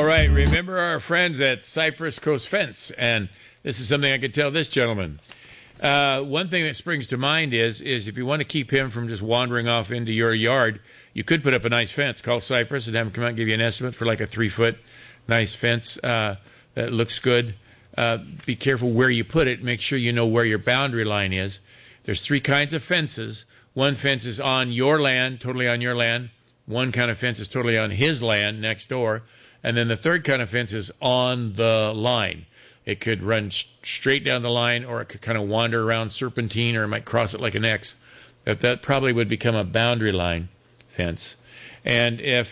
right, remember our friends at Cypress Coast Fence, and this is something I could tell this gentleman. One thing that springs to mind is if you want to keep him from just wandering off into your yard, you could put up a nice fence. Call Cypress and have him come out and give you an estimate for like a 3-foot nice fence that looks good. Be careful where you put it. Make sure you know where your boundary line is. There's 3 kinds of fences. One fence is on your land, totally on your land. One kind of fence is totally on his land next door. And then the third kind of fence is on the line. It could run straight down the line, or it could kind of wander around serpentine, or it might cross it like an X. That probably would become a boundary line fence. And if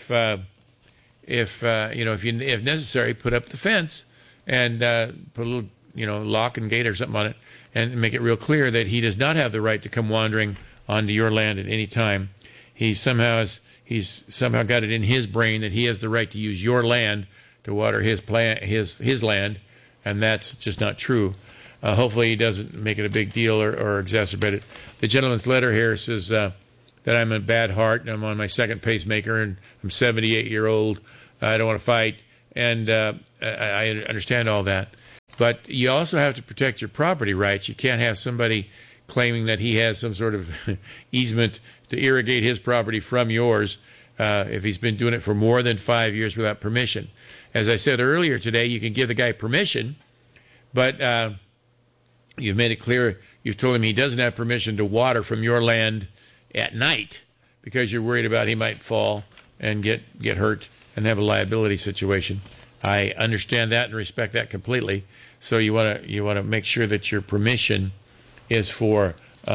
necessary, put up the fence and put a little lock and gate or something on it, and make it real clear that he does not have the right to come wandering onto your land at any time. He's somehow got it in his brain that he has the right to use your land to water his land, and that's just not true. Hopefully he doesn't make it a big deal or exacerbate it. The gentleman's letter here says that I'm a bad heart, and I'm on my second pacemaker, and I'm 78-year-old. I don't want to fight, and I understand all that. But you also have to protect your property rights. You can't have somebody claiming that he has some sort of easement to irrigate his property from yours if he's been doing it for more than 5 years without permission. As I said earlier today, you can give the guy permission, but you've made it clear, you've told him he doesn't have permission to water from your land at night because you're worried about he might fall and get hurt and have a liability situation. I understand that and respect that completely. So you want to make sure that your permission is for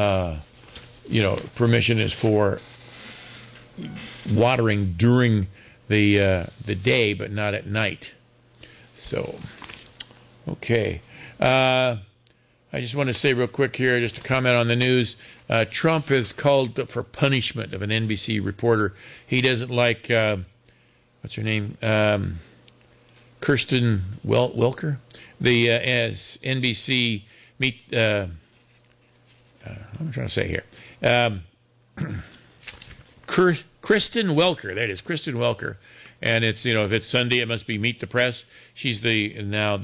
watering during the day, but not at night. So, okay. I just want to say real quick here, just to comment on the news. Trump has called for punishment of an NBC reporter. He doesn't like what's her name, Kirsten Welker, as NBC meet. What am I trying to say here? Kristen Welker. That is Kristen Welker, and it's if it's Sunday, it must be Meet the Press. She's the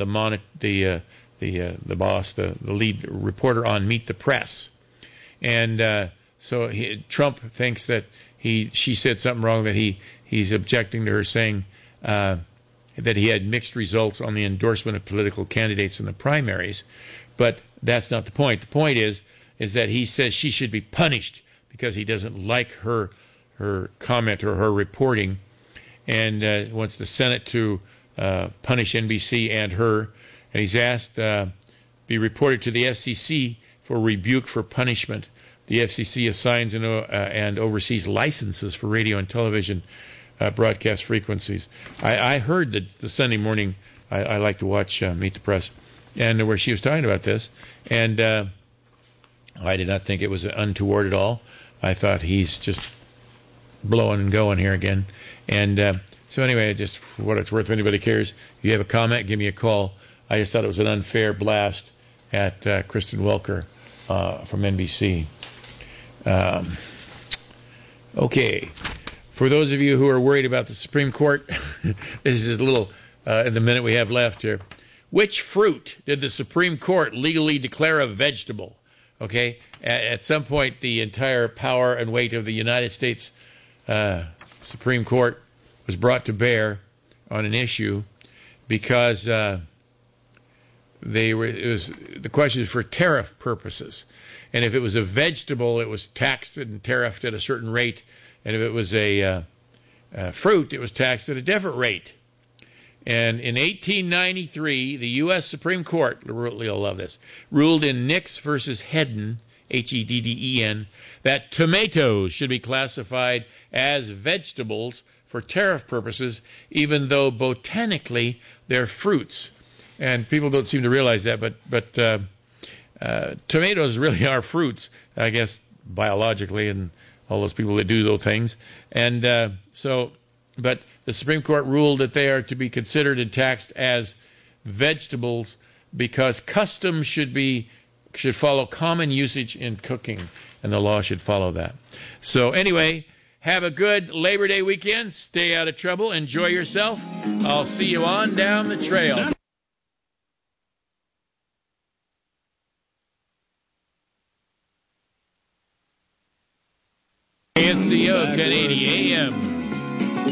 boss, the lead reporter on Meet the Press, and so Trump thinks that she said something wrong, that he's objecting to her saying that he had mixed results on the endorsement of political candidates in the primaries, but that's not the point. The point is that he says she should be punished because he doesn't like her comment or her reporting, and wants the Senate to punish NBC and her. And he's asked be reported to the FCC for rebuke for punishment. The FCC assigns and oversees licenses for radio and television broadcast frequencies. I heard that the Sunday morning I like to watch Meet the Press, and where she was talking about this, and I did not think it was untoward at all. I thought he's just blowing and going here again. And so anyway, just for what it's worth, if anybody cares, if you have a comment, give me a call. I just thought it was an unfair blast at Kristen Welker from NBC. Okay. For those of you who are worried about the Supreme Court, this is a little, in the minute we have left here. Which fruit did the Supreme Court legally declare a vegetable? Okay, at some point, the entire power and weight of the United States Supreme Court was brought to bear on an issue because the question is for tariff purposes, and if it was a vegetable, it was taxed and tariffed at a certain rate, and if it was a fruit, it was taxed at a different rate. And in 1893, the U.S. Supreme Court, you'll love this, ruled in Nix versus Hedden, Hedden, that tomatoes should be classified as vegetables for tariff purposes, even though botanically they're fruits. And people don't seem to realize that, but tomatoes really are fruits, I guess, biologically, and all those people that do those things. And but the Supreme Court ruled that they are to be considered and taxed as vegetables because custom should follow common usage in cooking, and the law should follow that. So anyway, Have a good Labor Day weekend. Stay out of trouble. Enjoy yourself. I'll see you on down the trail. KSCO 1080 AM.